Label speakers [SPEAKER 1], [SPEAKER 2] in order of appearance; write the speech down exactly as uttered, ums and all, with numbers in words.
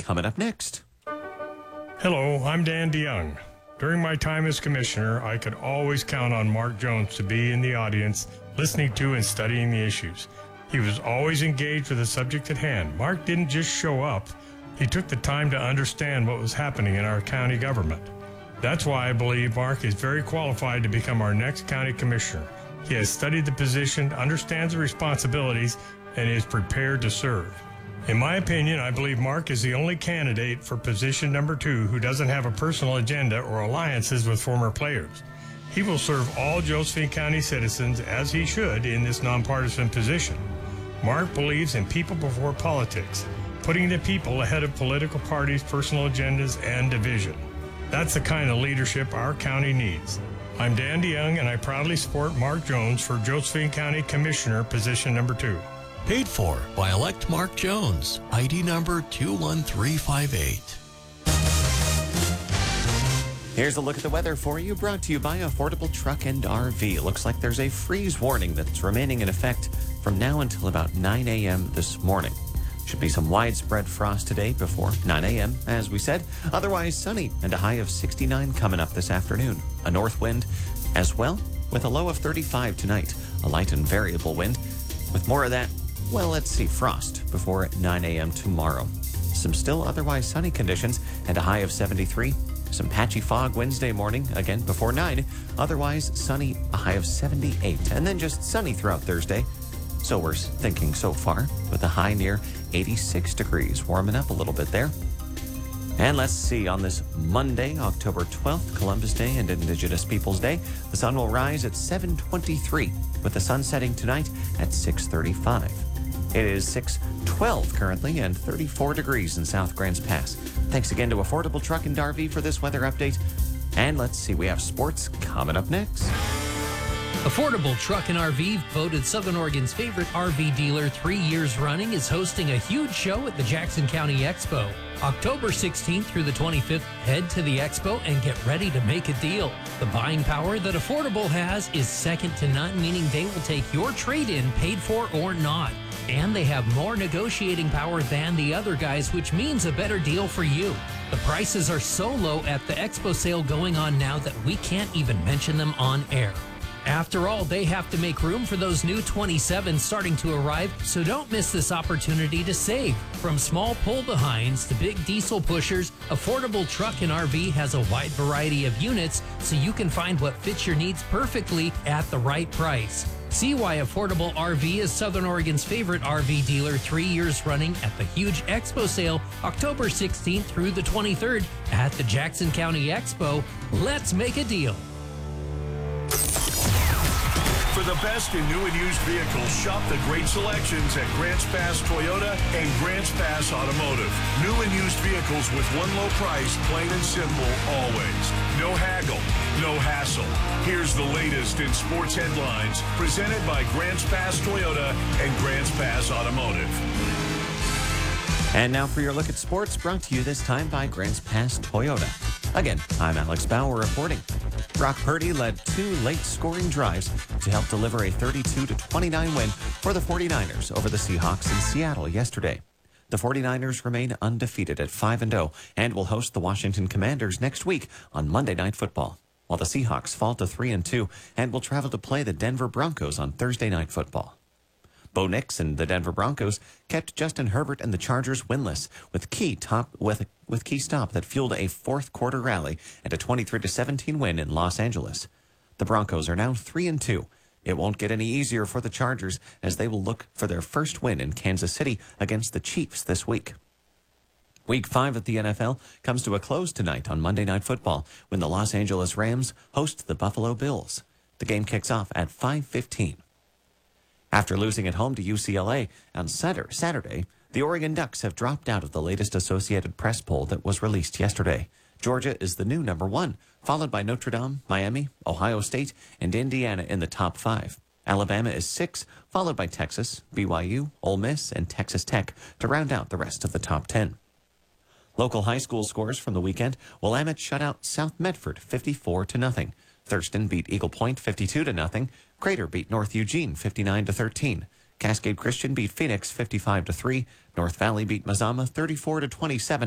[SPEAKER 1] coming up next.
[SPEAKER 2] Hello, I'm Dan DeYoung. During my time as commissioner, I could always count on Mark Jones to be in the audience, listening to and studying the issues. He was always engaged with the subject at hand. Mark didn't just show up. He took the time to understand what was happening in our county government. That's why I believe Mark is very qualified to become our next county commissioner. He has studied the position, understands the responsibilities, and is prepared to serve. In my opinion, I believe Mark is the only candidate for position number two who doesn't have a personal agenda or alliances with former players. He will serve all Josephine County citizens as he should in this nonpartisan position. Mark believes in people before politics, putting the people ahead of political parties, personal agendas, and division. That's the kind of leadership our county needs. I'm Dan DeYoung, and I proudly support Mark Jones for Josephine County Commissioner, position number two.
[SPEAKER 3] Paid for by Elect Mark Jones, I D number two one three five eight.
[SPEAKER 1] Here's a look at the weather for you, brought to you by Affordable Truck and R V. It looks like there's a freeze warning that's remaining in effect from now until about nine a.m. this morning. Should be some widespread frost today before nine a.m., as we said. Otherwise sunny and a high of sixty-nine coming up this afternoon. A north wind as well, with a low of thirty-five tonight. A light and variable wind. With more of that, well, let's see, frost before nine a.m. tomorrow. Some still otherwise sunny conditions and a high of seventy-three. Some patchy fog Wednesday morning, again before nine. Otherwise sunny, a high of seventy-eight. And then just sunny throughout Thursday. So we're thinking so far, with a high near eighty-six degrees, warming up a little bit there. And let's see, on this Monday, October twelfth, Columbus Day and Indigenous Peoples Day, the sun will rise at seven twenty-three, with the sun setting tonight at six thirty-five. It is six twelve currently and thirty-four degrees in South Grants Pass. Thanks again to Affordable Truck and R V for this weather update. And let's see, we have sports coming up next.
[SPEAKER 4] Affordable Truck and R V, voted Southern Oregon's favorite R V dealer three years running, is hosting a huge show at the Jackson County Expo. October sixteenth through the twenty-fifth, head to the Expo and get ready to make a deal. The buying power that Affordable has is second to none, meaning they will take your trade-in paid for or not. And they have more negotiating power than the other guys, which means a better deal for you. The prices are so low at the Expo sale going on now that we can't even mention them on air. After all, they have to make room for those new twenty-sevens starting to arrive, so don't miss this opportunity to save. From small pull-behinds to big diesel pushers, Affordable Truck and R V has a wide variety of units, so you can find what fits your needs perfectly at the right price. See why Affordable R V is Southern Oregon's favorite R V dealer three years running at the huge Expo sale, October sixteenth through the twenty-third at the Jackson County Expo. Let's make a deal.
[SPEAKER 5] For the best in new and used vehicles, shop the great selections at Grants Pass Toyota and Grants Pass Automotive. New and used vehicles with one low price, plain and simple, always. No haggle, no hassle. Here's the latest in sports headlines, presented by Grants Pass Toyota and Grants Pass Automotive.
[SPEAKER 1] And now for your look at sports, brought to you this time by Grants Pass Toyota. Again, I'm Alex Bauer reporting. Brock Purdy led two late-scoring drives to help deliver a thirty-two to twenty-nine win for the forty-niners over the Seahawks in Seattle yesterday. The forty-niners remain undefeated at five and oh and will host the Washington Commanders next week on Monday Night Football, while the Seahawks fall to three and two and will travel to play the Denver Broncos on Thursday Night Football. Bo Nix and the Denver Broncos kept Justin Herbert and the Chargers winless with key top with with key stop that fueled a fourth quarter rally and a twenty-three to seventeen win in Los Angeles. The Broncos are now three and two. It won't get any easier for the Chargers as they will look for their first win in Kansas City against the Chiefs this week. Week five of the N F L comes to a close tonight on Monday Night Football when the Los Angeles Rams host the Buffalo Bills. The game kicks off at five fifteen. After losing at home to U C L A on Saturday, the Oregon Ducks have dropped out of the latest Associated Press poll that was released yesterday. Georgia is the new number one, followed by Notre Dame, Miami, Ohio State, and Indiana in the top five. Alabama is six, followed by Texas, B Y U, Ole Miss, and Texas Tech to round out the rest of the top ten. Local high school scores from the weekend: Willamette shut out South Medford fifty-four to nothing. Thurston beat Eagle Point fifty-two to nothing. Crater beat North Eugene fifty-nine to thirteen. Cascade Christian beat Phoenix fifty-five to three. North Valley beat Mazama thirty-four to twenty-seven.